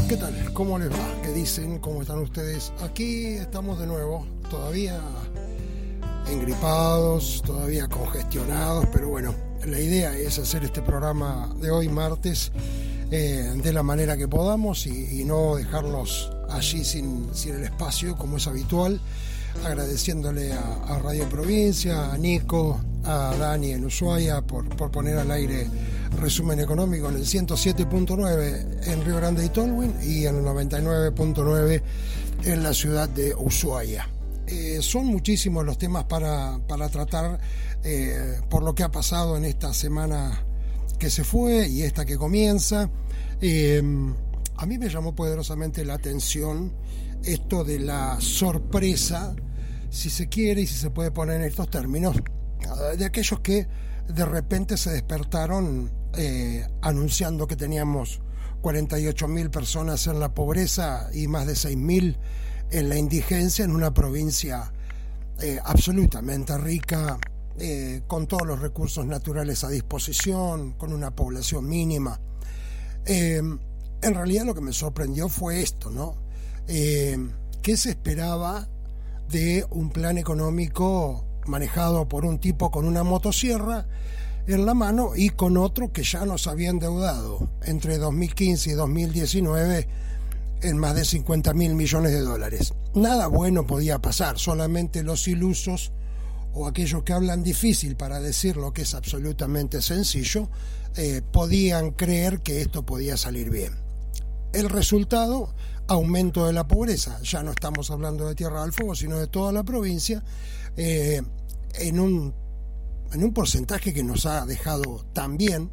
¿Qué tal? ¿Cómo les va? ¿Qué dicen? ¿Cómo están ustedes? Aquí estamos de nuevo, todavía engripados, todavía congestionados, pero bueno, la idea es hacer este programa de hoy martes de la manera que podamos y no dejarlos allí sin el espacio como es habitual, agradeciéndole a Radio Provincia, a Nico, a Dani en Ushuaia por poner al aire Resumen Económico en el 107.9 en Río Grande y Tolwyn y en el 99.9 en la ciudad de Ushuaia. Son muchísimos los temas para tratar por lo que ha pasado en esta semana que se fue y esta que comienza. A mí me llamó poderosamente la atención esto de la sorpresa, si se quiere y si se puede poner en estos términos, de aquellos que de repente se despertaron anunciando que teníamos 48.000 personas en la pobreza y más de 6.000 en la indigencia en una provincia absolutamente rica, con todos los recursos naturales a disposición, con una población mínima. En realidad lo que me sorprendió fue esto, ¿no? ¿Qué se esperaba de un plan económico manejado por un tipo con una motosierra en la mano y con otro que ya nos había endeudado entre 2015 y 2019 en más de 50.000 millones de dólares? Nada bueno podía pasar, solamente los ilusos o aquellos que hablan difícil para decir lo que es absolutamente sencillo podían creer que esto podía salir bien. El resultado, aumento de la pobreza. Ya no estamos hablando de Tierra del Fuego, sino de toda la provincia, en un porcentaje que nos ha dejado también,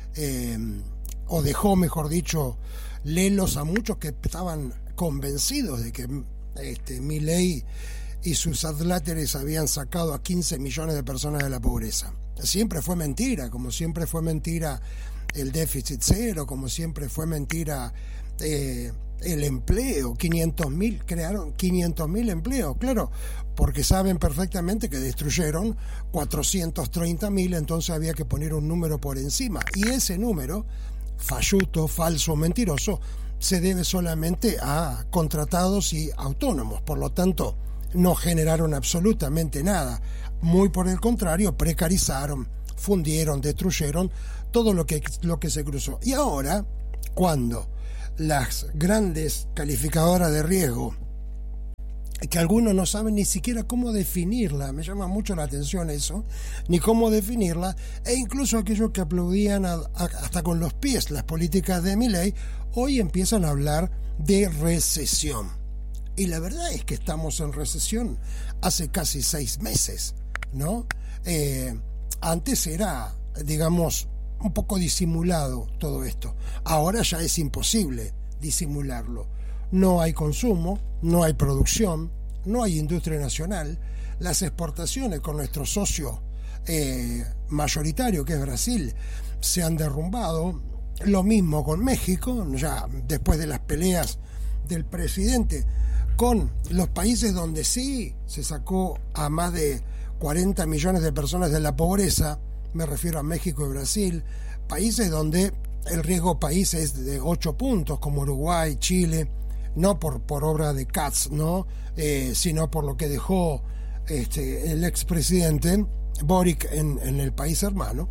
o dejó, mejor dicho, lelos a muchos que estaban convencidos de que Milei y sus adláteres habían sacado a 15 millones de personas de la pobreza. Siempre fue mentira, como siempre fue mentira el déficit cero, como siempre fue mentira el empleo. 500.000 crearon 500.000 empleos, claro, porque saben perfectamente que destruyeron 430.000, entonces había que poner un número por encima, y ese número, falluto, falso, mentiroso, se debe solamente a contratados y autónomos. Por lo tanto, no generaron absolutamente nada, muy por el contrario, precarizaron, fundieron, destruyeron todo lo que se cruzó. Y ahora, cuando las grandes calificadoras de riesgo, que algunos no saben ni siquiera cómo definirla, me llama mucho la atención eso, ni cómo definirla, e incluso aquellos que aplaudían hasta con los pies las políticas de Milei, hoy empiezan a hablar de recesión. Y la verdad es que estamos en recesión hace casi 6 meses, ¿no? Antes era, digamos, un poco disimulado todo esto. Ahora ya es imposible disimularlo. No hay consumo, no hay producción, no hay industria nacional. Las exportaciones con nuestro socio mayoritario, que es Brasil, se han derrumbado. Lo mismo con México, ya después de las peleas del presidente con los países donde sí se sacó a más de 40 millones de personas de la pobreza. Me refiero a México y Brasil, países donde el riesgo país es de 8 puntos, como Uruguay, Chile, no por obra de Katz, ¿no? Sino por lo que dejó el expresidente Boric en el país hermano,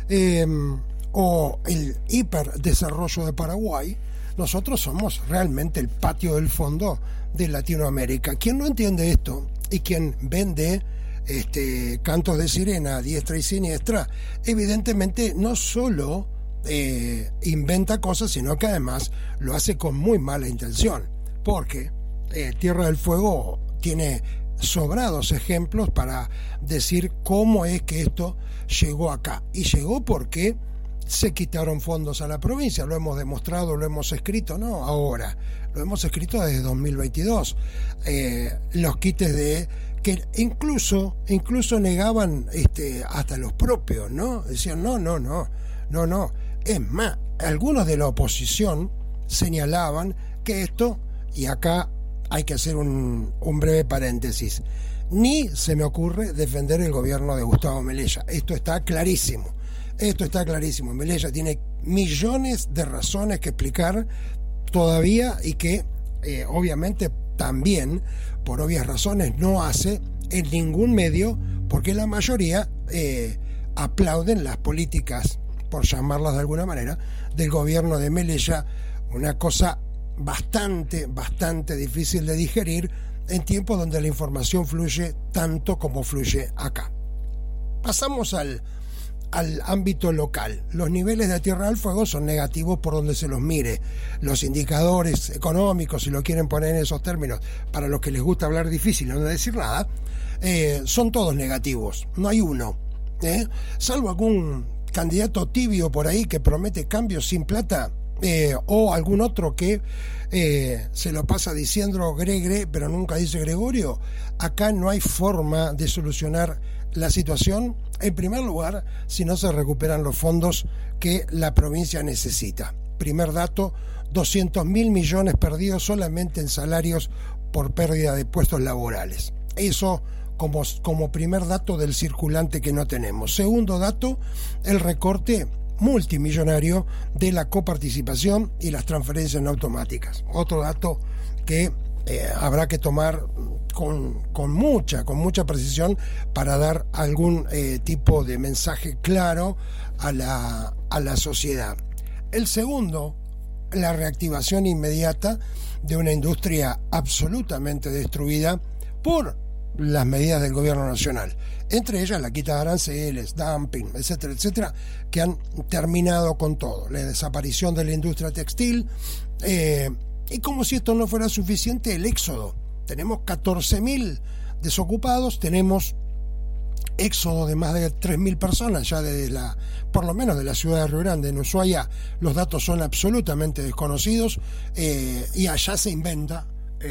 o el hiperdesarrollo de Paraguay. Nosotros somos realmente el patio del fondo de Latinoamérica. Quien no entiende esto y quien vende cantos de sirena a diestra y siniestra, evidentemente no solo inventa cosas, sino que además lo hace con muy mala intención, porque Tierra del Fuego tiene sobrados ejemplos para decir cómo es que esto llegó acá, y llegó porque se quitaron fondos a la provincia. Lo hemos demostrado, lo hemos escrito, no ahora, lo hemos escrito desde 2022. Los quites de que incluso negaban hasta los propios, ¿no? Decían no. Es más, algunos de la oposición señalaban que esto, y acá hay que hacer un breve paréntesis, ni se me ocurre defender el gobierno de Gustavo Melella. Esto está clarísimo. Melella tiene millones de razones que explicar todavía y que obviamente también, por obvias razones, no hace en ningún medio, porque la mayoría aplauden las políticas, por llamarlas de alguna manera, del gobierno de Melella, una cosa bastante difícil de digerir en tiempos donde la información fluye tanto como fluye acá. Pasamos al ámbito local. Los niveles de Tierra del Fuego son negativos por donde se los mire. Los indicadores económicos, si lo quieren poner en esos términos, para los que les gusta hablar difícil y no decir nada, son todos negativos. No hay uno. Salvo algún candidato tibio por ahí que promete cambios sin plata, o algún otro que se lo pasa diciendo Gregre, pero nunca dice Gregorio. Acá no hay forma de solucionar la situación, en primer lugar, si no se recuperan los fondos que la provincia necesita. Primer dato, 200.000 millones perdidos solamente en salarios por pérdida de puestos laborales. Eso como primer dato del circulante que no tenemos. Segundo dato, el recorte multimillonario de la coparticipación y las transferencias no automáticas. Otro dato que habrá que tomar con mucha precisión para dar algún tipo de mensaje claro a la sociedad. El segundo, la reactivación inmediata de una industria absolutamente destruida por las medidas del gobierno nacional, entre ellas la quita de aranceles, dumping, etcétera, etcétera, que han terminado con todo, la desaparición de la industria textil, y como si esto no fuera suficiente, el éxodo. Tenemos 14.000 desocupados, tenemos éxodo de más de 3.000 personas ya por lo menos de la ciudad de Río Grande. En Ushuaia los datos son absolutamente desconocidos, y allá se inventa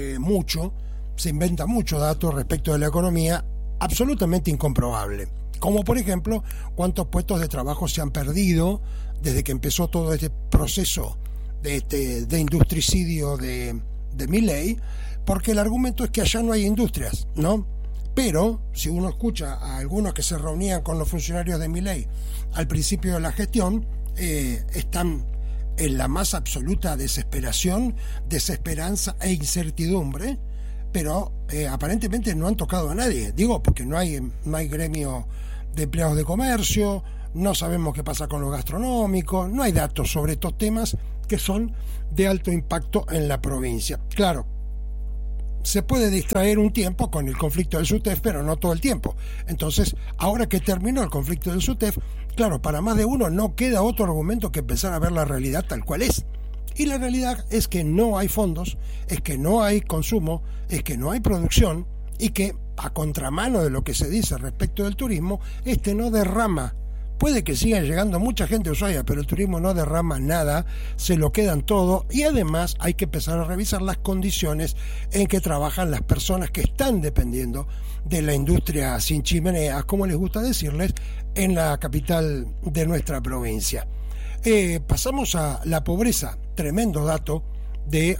mucho datos respecto de la economía absolutamente incomprobable, como por ejemplo cuántos puestos de trabajo se han perdido desde que empezó todo este proceso de industricidio de Milei, porque el argumento es que allá no hay industrias, ¿no? Pero si uno escucha a algunos que se reunían con los funcionarios de Milei al principio de la gestión, están en la más absoluta desesperación, desesperanza e incertidumbre, pero aparentemente no han tocado a nadie. Digo, porque no hay gremio de empleados de comercio, no sabemos qué pasa con lo gastronómico, no hay datos sobre estos temas que son de alto impacto en la provincia. Claro, se puede distraer un tiempo con el conflicto del SUTEF, pero no todo el tiempo. Entonces, ahora que terminó el conflicto del SUTEF, claro, para más de uno no queda otro argumento que empezar a ver la realidad tal cual es. Y la realidad es que no hay fondos, es que no hay consumo, es que no hay producción, y que, a contramano de lo que se dice respecto del turismo, no derrama. Puede que siga llegando mucha gente a Ushuaia, pero el turismo no derrama nada, se lo quedan todo, y además hay que empezar a revisar las condiciones en que trabajan las personas que están dependiendo de la industria sin chimeneas, como les gusta decirles, en la capital de nuestra provincia. Pasamos a la pobreza, tremendo dato de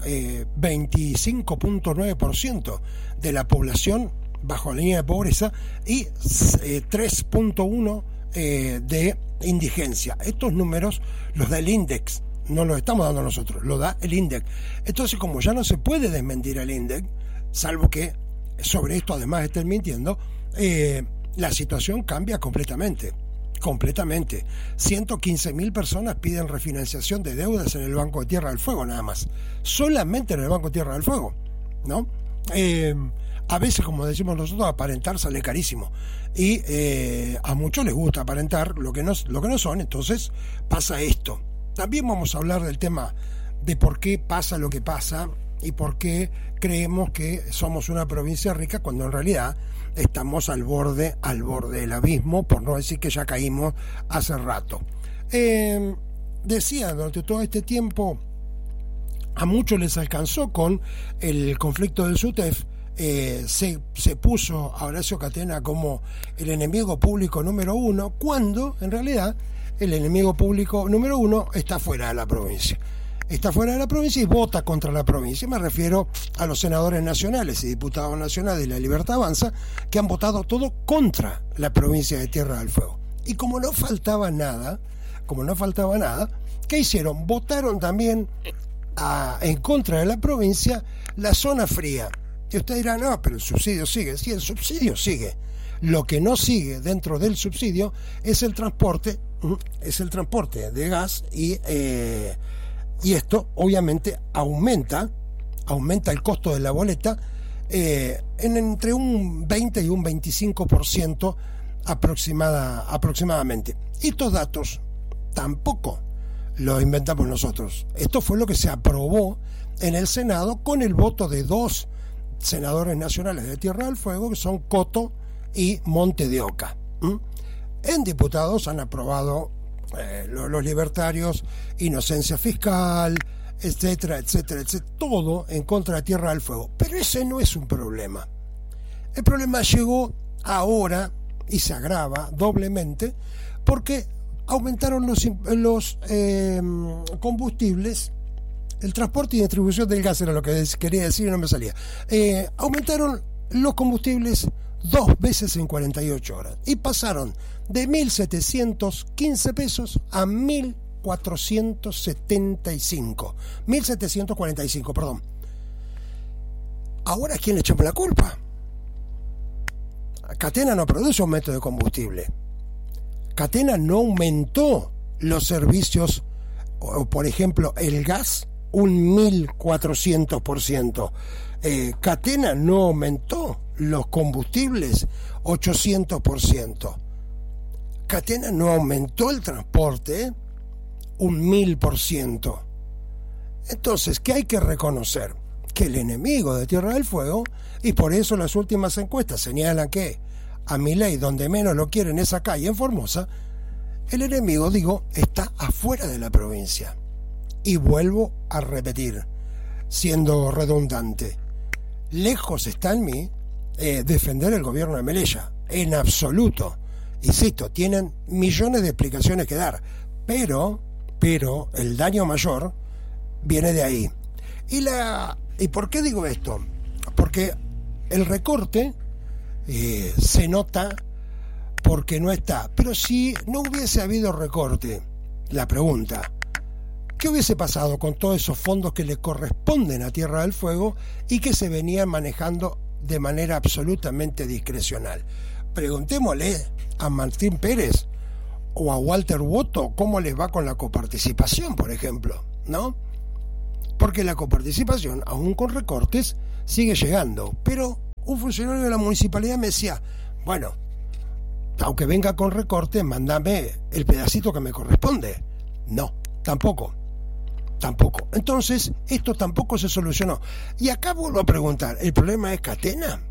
25.9% de la población bajo la línea de pobreza y 3.1% de indigencia. Estos números los da el INDEC, no los estamos dando nosotros, lo da el INDEC. Entonces, como ya no se puede desmentir el INDEC, salvo que sobre esto además estén mintiendo, la situación cambia completamente. 115.000 personas piden refinanciación de deudas en el Banco de Tierra del Fuego, nada más, solamente en el Banco de Tierra del Fuego, ¿no? A veces, como decimos nosotros, aparentar sale carísimo, y a muchos les gusta aparentar lo que no son. Entonces pasa esto. También vamos a hablar del tema de por qué pasa lo que pasa y por qué creemos que somos una provincia rica cuando en realidad estamos al borde del abismo, por no decir que ya caímos hace rato. Decía, durante todo este tiempo a muchos les alcanzó con el conflicto del SUTEF. Se puso a Horacio Catena como el enemigo público número uno, cuando en realidad el enemigo público número uno está fuera de la provincia. Está fuera de la provincia y vota contra la provincia. Me refiero a los senadores nacionales y diputados nacionales de La Libertad Avanza, que han votado todo contra la provincia de Tierra del Fuego. Y como no faltaba nada, ¿qué hicieron? Votaron también en contra de la provincia la zona fría. Y usted dirá, no, pero el subsidio sigue. Sí, el subsidio sigue. Lo que no sigue dentro del subsidio es el transporte de gas y esto obviamente aumenta el costo de la boleta en entre un 20 y un 25% aproximadamente. Estos datos tampoco los inventamos nosotros. Esto fue lo que se aprobó en el Senado con el voto de dos senadores nacionales de Tierra del Fuego, que son Coto y Monte de Oca. En diputados han aprobado los libertarios inocencia fiscal, etcétera, todo en contra de Tierra del Fuego. Pero ese no es un problema. El problema llegó ahora y se agrava doblemente porque aumentaron los combustibles. El transporte y distribución del gas era lo que quería decir y no me salía. Aumentaron los combustibles 2 veces en 48 horas y pasaron de 1.715 pesos a 1.745, perdón. Ahora, ¿a quién le echamos la culpa? Catena no produce aumento de combustible. Catena no aumentó los servicios, por ejemplo, el gas, un 1.400%. Catena no aumentó los combustibles 800%. Catena no aumentó el transporte un 1.000%. Entonces, ¿qué hay que reconocer? Que el enemigo de Tierra del Fuego, y por eso las últimas encuestas señalan que a Milei donde menos lo quieren es acá y en Formosa, el enemigo, está afuera de la provincia. Y vuelvo a repetir, siendo redundante, lejos está en mí defender el gobierno de Melella, en absoluto. Insisto, tienen millones de explicaciones que dar, pero el daño mayor viene de ahí. ¿Y por qué digo esto? Porque el recorte se nota porque no está. Pero si no hubiese habido recorte, la pregunta, ¿qué hubiese pasado con todos esos fondos que le corresponden a Tierra del Fuego y que se venían manejando de manera absolutamente discrecional? Preguntémosle a Martín Pérez o a Walter Woto cómo les va con la coparticipación, por ejemplo, ¿no? Porque la coparticipación, aún con recortes, sigue llegando. Pero un funcionario de la municipalidad me decía, bueno, aunque venga con recorte, mándame el pedacito que me corresponde. No, tampoco. Entonces, esto tampoco se solucionó. Y acá vuelvo a preguntar, ¿el problema es Catena?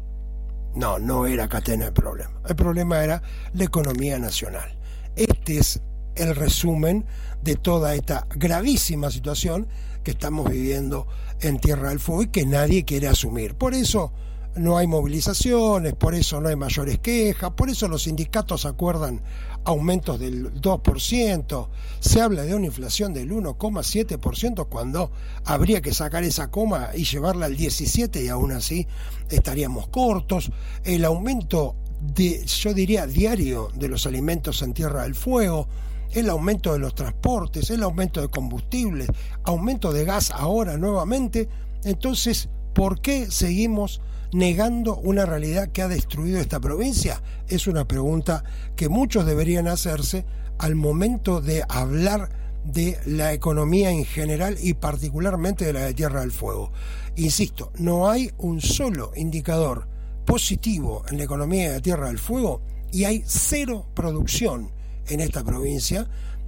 No era Catena el problema. El problema era la economía nacional. Este es el resumen de toda esta gravísima situación que estamos viviendo en Tierra del Fuego y que nadie quiere asumir. Por eso no hay movilizaciones, por eso no hay mayores quejas, por eso los sindicatos acuerdan aumentos del 2%, se habla de una inflación del 1,7% cuando habría que sacar esa coma y llevarla al 17% y aún así estaríamos cortos. El aumento yo diría diario de los alimentos en Tierra del Fuego, el aumento de los transportes, el aumento de combustibles, aumento de gas ahora nuevamente. Entonces, ¿por qué seguimos negando una realidad que ha destruido esta provincia? Es una pregunta que muchos deberían hacerse al momento de hablar de la economía en general y particularmente de la de Tierra del Fuego. Insisto, no hay un solo indicador positivo en la economía de Tierra del Fuego y hay cero producción en esta provincia,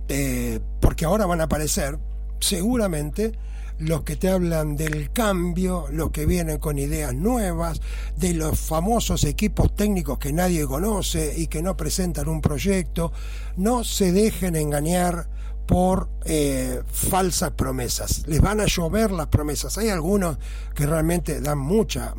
porque ahora van a aparecer seguramente los que te hablan del cambio, los que vienen con ideas nuevas, de los famosos equipos técnicos que nadie conoce y que no presentan un proyecto. No se dejen engañar por falsas promesas. Les van a llover las promesas. Hay algunos que realmente dan mucha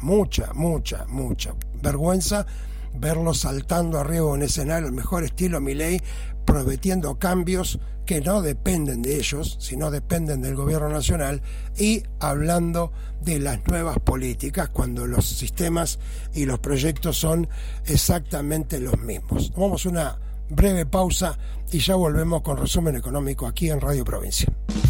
vergüenza verlos saltando arriba de un escenario, el mejor estilo Milei, prometiendo cambios que no dependen de ellos, sino dependen del gobierno nacional, y hablando de las nuevas políticas cuando los sistemas y los proyectos son exactamente los mismos. Vamos a una breve pausa y ya volvemos con resumen económico aquí en Radio Provincia.